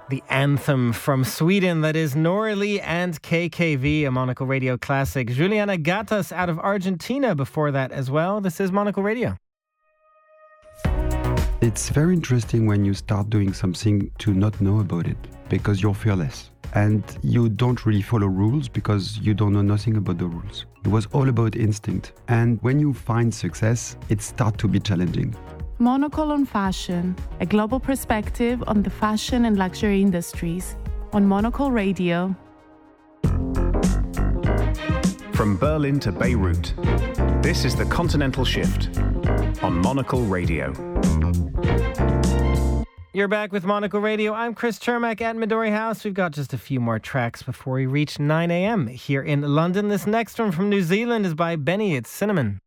The anthem from Sweden, that is Norli and KKV, a Monocle Radio classic. Juliana Gatas out of Argentina before that as well. This is Monocle Radio. It's very interesting when you start doing something to not know about it, because you're fearless. And you don't really follow rules because you don't know nothing about the rules. It was all about instinct. And when you find success, it starts to be challenging. Monocle on Fashion, a global perspective on the fashion and luxury industries, on Monocle Radio. From Berlin to Beirut, this is the Continental Shift on Monocle Radio. You're back with Monocle Radio. I'm Chris Chermak at Midori House. We've got just a few more tracks before we reach 9 a.m. here in London. This next one from New Zealand is by Benny. It's Cinnamon.